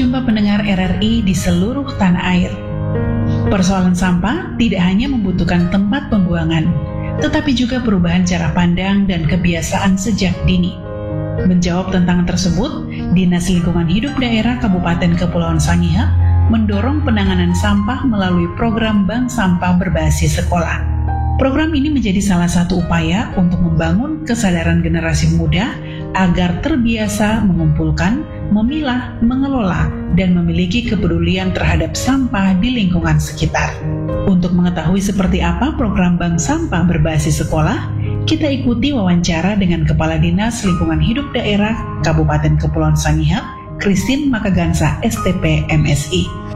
berjumpa pendengar RRI di seluruh tanah air. Persoalan sampah tidak hanya membutuhkan tempat pembuangan, tetapi juga perubahan cara pandang dan kebiasaan sejak dini. Menjawab tantangan tersebut, Dinas Lingkungan Hidup Daerah Kabupaten Kepulauan Sangihe mendorong penanganan sampah melalui program Bank Sampah Berbasis Sekolah. Program ini menjadi salah satu upaya untuk membangun kesadaran generasi muda agar terbiasa mengumpulkan, memilah, mengelola, dan memiliki kepedulian terhadap sampah di lingkungan sekitar. Untuk mengetahui seperti apa program Bank Sampah Berbasis Sekolah, kita ikuti wawancara dengan Kepala Dinas Lingkungan Hidup Daerah Kabupaten Kepulauan Sangihe, Christine Makagansa, STP MSI.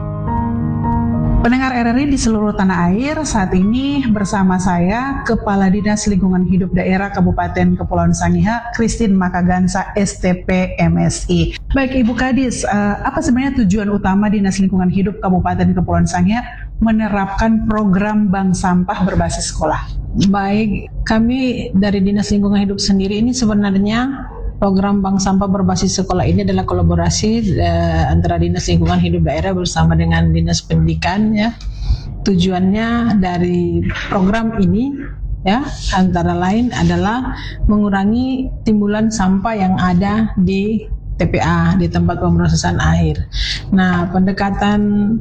Pendengar RRI di seluruh tanah air, saat ini bersama saya Kepala Dinas Lingkungan Hidup Daerah Kabupaten Kepulauan Sangihe, Christine Makagansa, STP MSI. Baik Ibu Kadis, apa sebenarnya tujuan utama Dinas Lingkungan Hidup Kabupaten Kepulauan Sangihe menerapkan program Bank Sampah Berbasis Sekolah? Baik, kami dari Dinas Lingkungan Hidup sendiri ini sebenarnya program Bank Sampah Berbasis Sekolah ini adalah kolaborasi antara Dinas Lingkungan Hidup Daerah bersama dengan Dinas Pendidikan ya. Tujuannya dari program ini ya antara lain adalah mengurangi timbulan sampah yang ada di TPA, di tempat pemrosesan air. Nah, pendekatan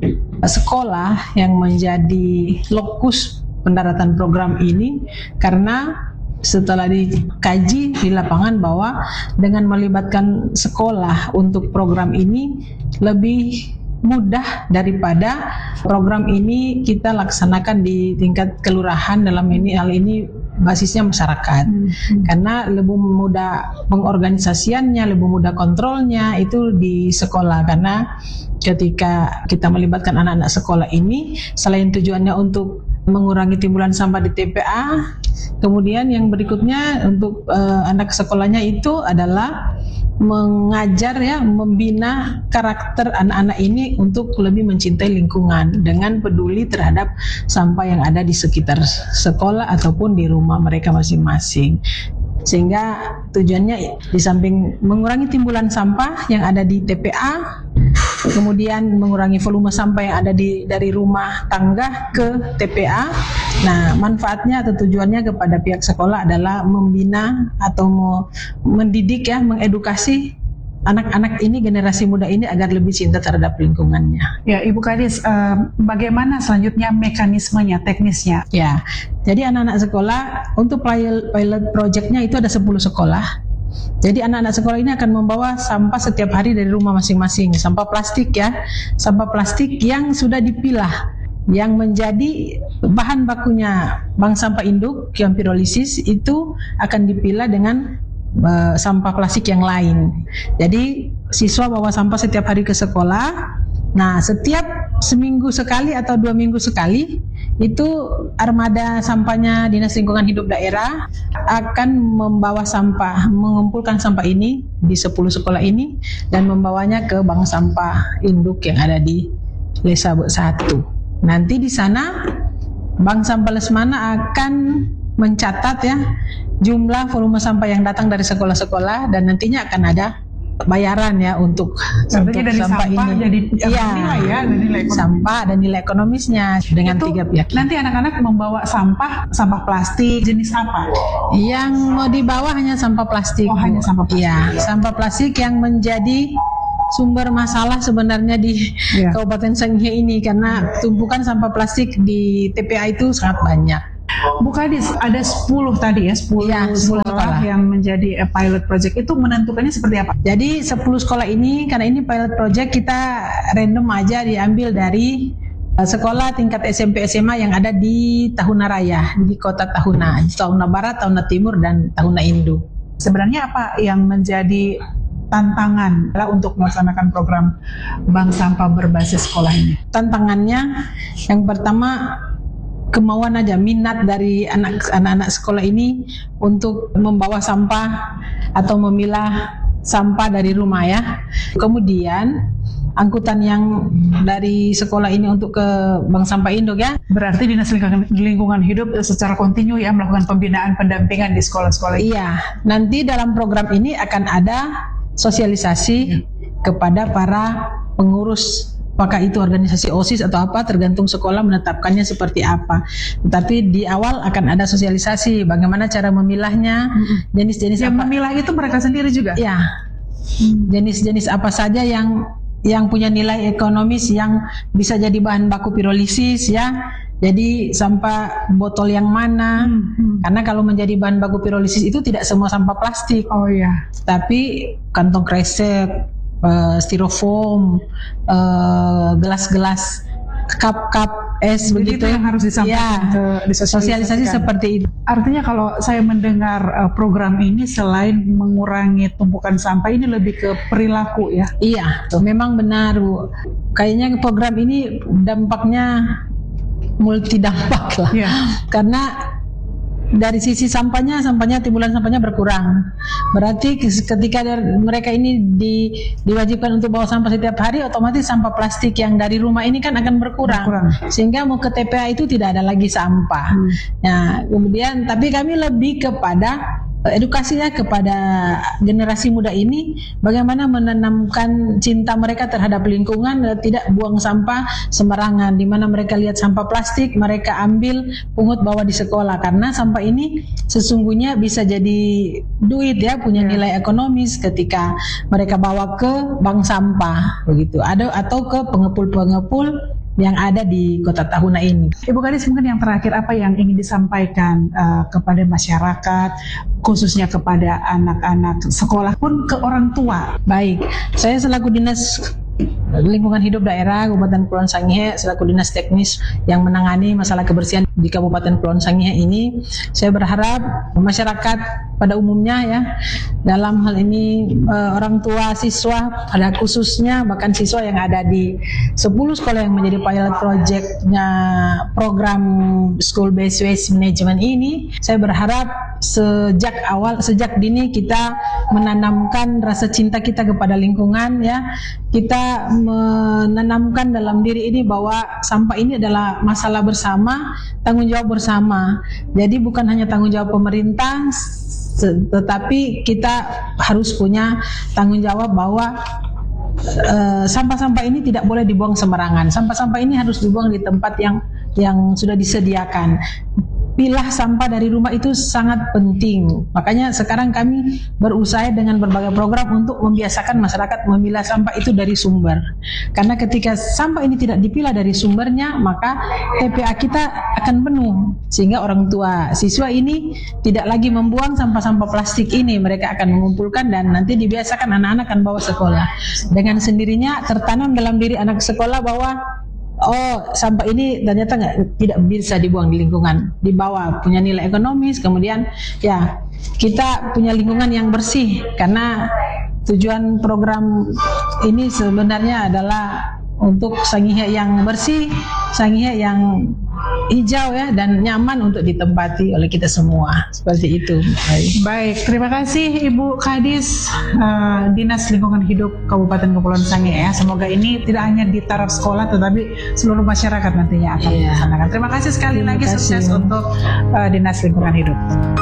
sekolah yang menjadi lokus pendaratan program ini karena setelah dikaji di lapangan bahwa dengan melibatkan sekolah untuk program ini lebih mudah daripada program ini kita laksanakan di tingkat kelurahan, dalam hal ini basisnya masyarakat. Karena lebih mudah pengorganisasiannya, lebih mudah kontrolnya itu di sekolah, karena ketika kita melibatkan anak-anak sekolah ini selain tujuannya untuk mengurangi timbulan sampah di TPA, kemudian yang berikutnya untuk anak sekolahnya itu adalah mengajar ya, membina karakter anak-anak ini untuk lebih mencintai lingkungan dengan peduli terhadap sampah yang ada di sekitar sekolah ataupun di rumah mereka masing-masing. Sehingga tujuannya di samping mengurangi timbulan sampah yang ada di TPA, kemudian mengurangi volume sampah yang ada dari rumah tangga ke TPA. Nah, manfaatnya atau tujuannya kepada pihak sekolah adalah membina atau mendidik ya, mengedukasi anak-anak ini, generasi muda ini agar lebih cinta terhadap lingkungannya. Ya, Ibu Kadis, bagaimana selanjutnya mekanismenya, teknisnya? Ya, jadi anak-anak sekolah untuk pilot projectnya itu ada 10 sekolah. Jadi anak-anak sekolah ini akan membawa sampah setiap hari dari rumah masing-masing. Sampah plastik ya, sampah plastik yang sudah dipilah, yang menjadi bahan bakunya bank sampah induk yang pirolisis itu akan dipilah dengan sampah plastik yang lain. Jadi siswa bawa sampah setiap hari ke sekolah. Nah, setiap seminggu sekali atau 2 minggu sekali itu armada sampahnya Dinas Lingkungan Hidup Daerah akan membawa sampah, mengumpulkan sampah ini di 10 sekolah ini dan membawanya ke bank sampah induk yang ada di Lesa 1. Nanti di sana Bank Sampah Lesmana akan mencatat ya jumlah volume sampah yang datang dari sekolah-sekolah dan nantinya akan ada bayaran ya untuk dari sampah ini. Jadi nilai ya, nilai sampah dan nilai ekonomisnya dengan itu 3 pihak. Nanti anak-anak membawa sampah plastik jenis apa? Yang mau dibawa hanya sampah plastik. Oh, hanya sampah plastik. Iya, sampah plastik yang menjadi sumber masalah sebenarnya di Kabupaten Sangihe ini karena tumpukan sampah plastik di TPA itu sangat banyak. Bu Kadis, ada 10 tadi ya, 10 sekolah yang menjadi pilot project, itu menentukannya seperti apa? Jadi 10 sekolah ini, karena ini pilot project, kita random aja diambil dari sekolah tingkat SMP SMA yang ada di Tahuna Raya, di kota Tahuna Barat, Tahuna Timur, dan Tahuna Induk. Sebenarnya apa yang menjadi tantangan untuk melaksanakan program Bank Sampah Berbasis Sekolah ini? Tantangannya yang pertama kemauan aja, minat dari anak-anak sekolah ini untuk membawa sampah atau memilah sampah dari rumah ya. Kemudian angkutan yang dari sekolah ini untuk ke Bank Sampah Induk ya. Berarti Dinas Lingkungan Hidup secara kontinu ya melakukan pembinaan pendampingan di sekolah-sekolah ini. Iya, nanti dalam program ini akan ada sosialisasi kepada para pengurus, apakah itu organisasi OSIS atau apa, tergantung sekolah menetapkannya seperti apa. Tetapi di awal akan ada sosialisasi bagaimana cara memilahnya, jenis-jenis Yang apa. memilah itu mereka sendiri juga? Ya, jenis-jenis apa saja yang punya nilai ekonomis yang bisa jadi bahan baku pirolisis ya. Jadi sampah botol yang mana? Karena kalau menjadi bahan baku pirolisis itu tidak semua sampah plastik. Oh ya. Tapi kantong kresek, styrofoam, gelas-gelas, cup-cup es, Jadi begitu itu yang harus disampaikan ya, sosialisasi seperti itu. Artinya kalau saya mendengar program ini selain mengurangi tumpukan sampah, ini lebih ke perilaku ya? Iya, memang benar Bu. Kayaknya program ini dampaknya multi dampak lah. Ya. Karena dari sisi sampahnya timbulan sampahnya berkurang. Berarti ketika mereka ini diwajibkan untuk bawa sampah setiap hari, otomatis sampah plastik yang dari rumah ini kan akan berkurang. Sehingga mau ke TPA itu tidak ada lagi sampah. Nah, kemudian tapi kami lebih kepada edukasinya kepada generasi muda ini, bagaimana menanamkan cinta mereka terhadap lingkungan, tidak buang sampah sembarangan. Di mana mereka lihat sampah plastik, mereka ambil, pungut, bawa di sekolah, karena sampah ini sesungguhnya bisa jadi duit ya, punya nilai ekonomis ketika mereka bawa ke bank sampah begitu, atau ke pengepul-pengepul yang ada di Kota Tahuna ini. Ibu Kadis, mungkin yang terakhir, apa yang ingin disampaikan kepada masyarakat, khususnya kepada anak-anak sekolah pun ke orang tua? Baik, saya selaku Dinas Lingkungan Hidup Daerah Kabupaten Kepulauan Sangihe, selaku dinas teknis yang menangani masalah kebersihan di Kabupaten Kepulauan Sangihe ini, saya berharap masyarakat pada umumnya ya, dalam hal ini orang tua siswa pada khususnya, bahkan siswa yang ada di 10 sekolah yang menjadi pilot project-nya program School Based Waste Management ini, saya berharap sejak dini kita menanamkan rasa cinta kita kepada lingkungan ya. Kita menanamkan dalam diri ini bahwa sampah ini adalah masalah bersama, tanggung jawab bersama. Jadi bukan hanya tanggung jawab pemerintah, tetapi kita harus punya tanggung jawab bahwa sampah-sampah ini tidak boleh dibuang sembarangan. Sampah-sampah ini harus dibuang di tempat yang sudah disediakan. Pilah sampah dari rumah itu sangat penting. Makanya sekarang kami berusaha dengan berbagai program untuk membiasakan masyarakat memilah sampah itu dari sumber. Karena ketika sampah ini tidak dipilah dari sumbernya, maka TPA kita akan penuh. Sehingga orang tua siswa ini tidak lagi membuang sampah-sampah plastik ini. Mereka akan mengumpulkan dan nanti dibiasakan anak-anak akan bawa sekolah. Dengan sendirinya tertanam dalam diri anak sekolah bahwa sampah ini ternyata tidak bisa dibuang di lingkungan, dibawa, punya nilai ekonomis, kemudian ya kita punya lingkungan yang bersih. Karena tujuan program ini sebenarnya adalah untuk Sangihe yang bersih, Sangihe yang hijau ya, dan nyaman untuk ditempati oleh kita semua. Seperti itu. Baik, terima kasih Ibu Kadis Dinas Lingkungan Hidup Kabupaten Kepulauan Sangihe ya. Semoga ini tidak hanya di taraf sekolah tetapi seluruh masyarakat nantinya akan dilaksanakan. Terima kasih sekali lagi, sukses untuk Dinas Lingkungan Hidup.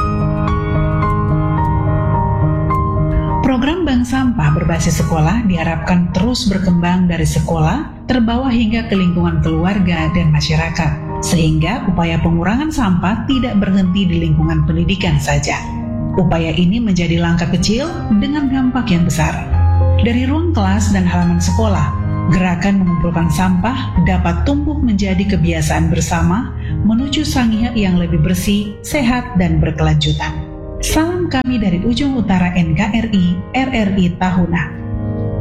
Program Bank Sampah berbasis sekolah diharapkan terus berkembang dari sekolah, terbawa hingga ke lingkungan keluarga dan masyarakat, sehingga upaya pengurangan sampah tidak berhenti di lingkungan pendidikan saja. Upaya ini menjadi langkah kecil dengan dampak yang besar. Dari ruang kelas dan halaman sekolah, gerakan mengumpulkan sampah dapat tumbuh menjadi kebiasaan bersama menuju Sangihe yang lebih bersih, sehat, dan berkelanjutan. Salam kami dari ujung utara NKRI, RRI Tahuna.